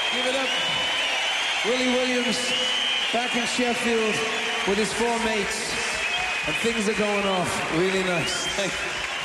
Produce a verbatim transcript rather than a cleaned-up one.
Give it up. Willie Williams back in Sheffield with his four mates. And things are going off. Really nice. Thank you.